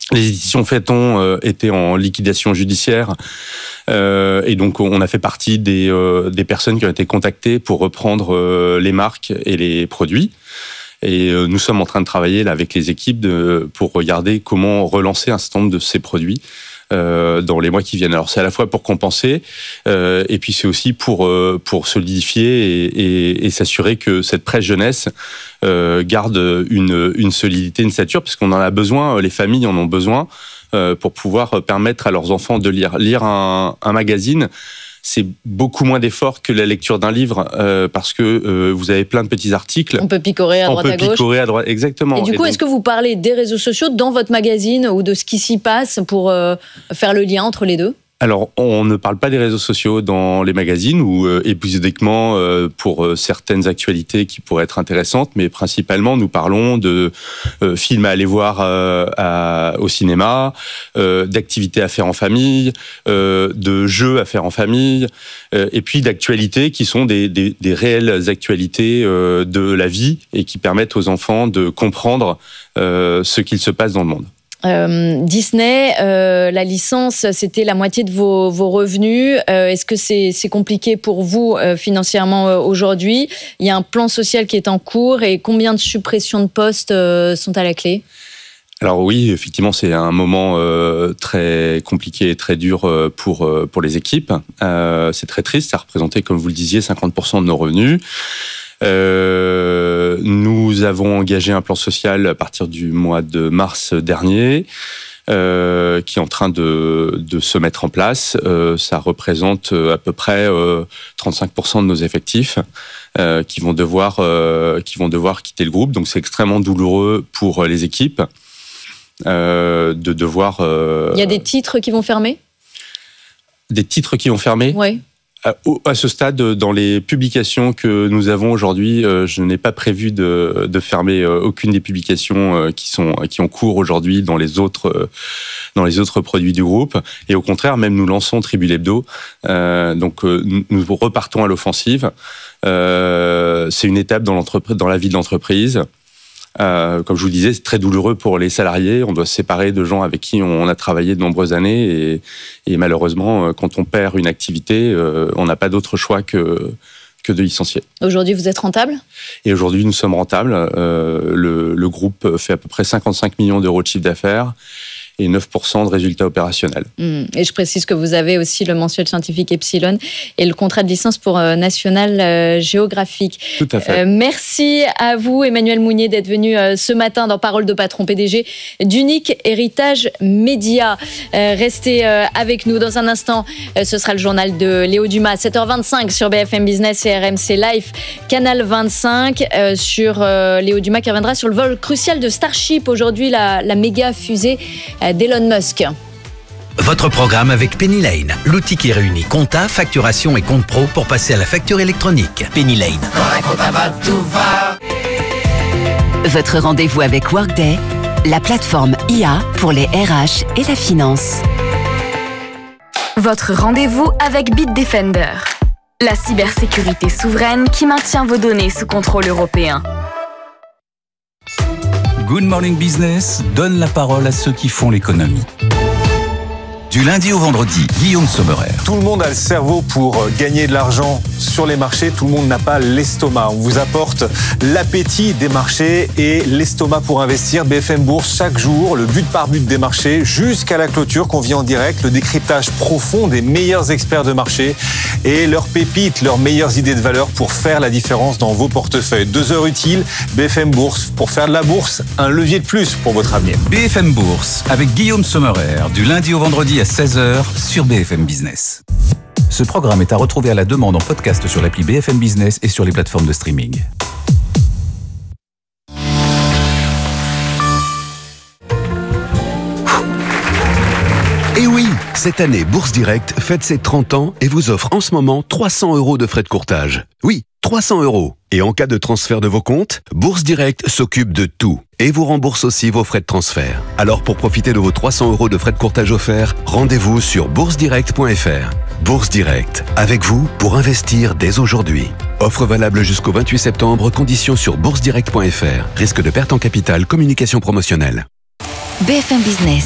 Les éditions Phaéton étaient en liquidation judiciaire et donc on a fait partie des personnes qui ont été contactées pour reprendre les marques et les produits. Et nous sommes en train de travailler là avec les équipes pour regarder comment relancer un certain nombre de ces produits dans les mois qui viennent. Alors c'est à la fois pour compenser et puis c'est aussi pour solidifier et s'assurer que cette presse jeunesse garde une solidité, une stature, parce qu'on en a besoin, les familles en ont besoin pour pouvoir permettre à leurs enfants de lire. Lire un magazine, c'est beaucoup moins d'effort que la lecture d'un livre parce que vous avez plein de petits articles. On peut picorer à droite à gauche. On peut picorer à droite, exactement. Et du coup, est-ce que vous parlez des réseaux sociaux dans votre magazine ou de ce qui s'y passe pour faire le lien entre les deux ? Alors, on ne parle pas des réseaux sociaux dans les magazines ou épisodiquement pour certaines actualités qui pourraient être intéressantes, mais principalement, nous parlons de films à aller voir au cinéma, d'activités à faire en famille, de jeux à faire en famille, et puis d'actualités qui sont des réelles actualités de la vie et qui permettent aux enfants de comprendre ce qu'il se passe dans le monde. Disney, la licence, c'était la moitié de vos revenus. Est-ce que c'est compliqué pour vous financièrement aujourd'hui ? Il y a un plan social qui est en cours et combien de suppressions de postes sont à la clé ? Alors oui, effectivement, c'est un moment très compliqué et très dur pour les équipes. C'est très triste, ça représentait, comme vous le disiez, 50% de nos revenus. Nous avons engagé un plan social à partir du mois de mars dernier qui est en train de se mettre en place. Ça représente à peu près 35% de nos effectifs qui vont devoir quitter le groupe. Donc c'est extrêmement douloureux pour les équipes de devoir... Il y a des titres qui vont fermer ? Des titres qui vont fermer ? Oui. À ce stade, dans les publications que nous avons aujourd'hui, je n'ai pas prévu de fermer aucune des publications qui ont cours aujourd'hui dans les autres produits du groupe. Et au contraire, même nous lançons Tribune Hebdo. Donc nous repartons à l'offensive. C'est une étape dans la vie de l'entreprise. Comme je vous le disais, c'est très douloureux pour les salariés. On doit se séparer de gens avec qui on a travaillé de nombreuses années. Et malheureusement, quand on perd une activité, on n'a pas d'autre choix que de licencier. Aujourd'hui, vous êtes rentable ? Et aujourd'hui, nous sommes rentables. Le groupe fait à peu près 55 millions d'euros de chiffre d'affaires et 9% de résultats opérationnels. Et je précise que vous avez aussi le mensuel scientifique Epsilon et le contrat de licence pour National Geographic. Tout à fait. Merci à vous, Emmanuel Mounier, d'être venu ce matin dans Parole de Patron, PDG d'Unique Héritage Média. Restez avec nous dans un instant. Ce sera le journal de Léo Dumas, 7h25 sur BFM Business et RMC Live, Canal 25, sur Léo Dumas qui reviendra sur le vol crucial de Starship. Aujourd'hui, la méga fusée d'Elon Musk. Votre programme avec Penny Lane, l'outil qui réunit compta, facturation et compte pro pour passer à la facture électronique. Penny Lane. Quand la compta va, tout va. Votre rendez-vous avec Workday, la plateforme IA pour les RH et la finance. Votre rendez-vous avec Bitdefender, la cybersécurité souveraine qui maintient vos données sous contrôle européen. Good Morning Business donne la parole à ceux qui font l'économie. Du lundi au vendredi, Guillaume Sommerer. Tout le monde a le cerveau pour gagner de l'argent sur les marchés. Tout le monde n'a pas l'estomac. On vous apporte l'appétit des marchés et l'estomac pour investir. BFM Bourse, chaque jour, le but par but des marchés jusqu'à la clôture qu'on vit en direct. Le décryptage profond des meilleurs experts de marché et leurs pépites, leurs meilleures idées de valeur pour faire la différence dans vos portefeuilles. 2 heures utiles, BFM Bourse. Pour faire de la bourse, un levier de plus pour votre avenir. BFM Bourse avec Guillaume Sommerer, du lundi au vendredi à 16h sur BFM Business. Ce programme est à retrouver à la demande en podcast sur l'appli BFM Business et sur les plateformes de streaming. Et oui, cette année, Bourse Direct fête ses 30 ans et vous offre en ce moment 300 € de frais de courtage. Oui, 300 €. Et en cas de transfert de vos comptes, Bourse Direct s'occupe de tout et vous rembourse aussi vos frais de transfert. Alors pour profiter de vos 300 € de frais de courtage offerts, rendez-vous sur boursedirect.fr. Bourse Direct, avec vous pour investir dès aujourd'hui. Offre valable jusqu'au 28 septembre, conditions sur boursedirect.fr. Risque de perte en capital, communication promotionnelle. BFM Business,